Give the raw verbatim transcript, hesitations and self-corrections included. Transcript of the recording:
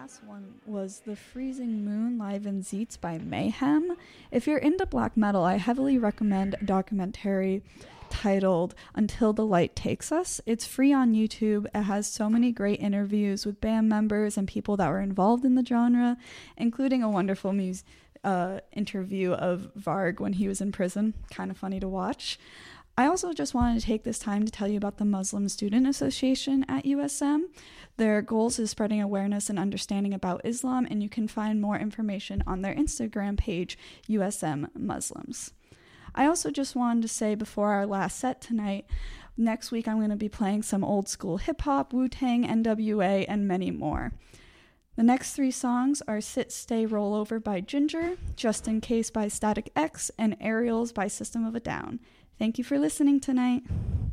last one was The Freezing Moon live in Zeets by Mayhem. If you're into black metal, I heavily recommend a documentary titled Until the Light Takes Us. It's free on YouTube. It has so many great interviews with band members and people that were involved in the genre, including a wonderful mus- uh, interview of Varg when he was in prison. Kind of funny to watch. I also just wanted to take this time to tell you about the Muslim Student Association at U S M. Their goals is spreading awareness and understanding about Islam, and you can find more information on their Instagram page, U S M Muslims. I also just wanted to say before our last set tonight, next week I'm going to be playing some old school hip-hop, Wu-Tang, N W A, and many more. The next three songs are Sit, Stay, Roll Over by Ginger, Just In Case by Static X, and Aerials by System of a Down. Thank you for listening tonight.